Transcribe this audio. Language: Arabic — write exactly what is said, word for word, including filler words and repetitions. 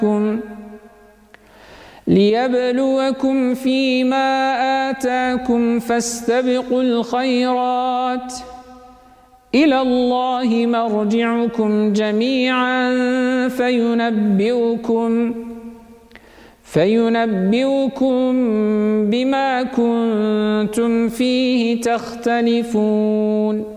ليبلوكم فيما آتاكم فاستبقوا الخيرات إلى الله مرجعكم جميعا فينبئكم فينبئكم بما كنتم فيه تختلفون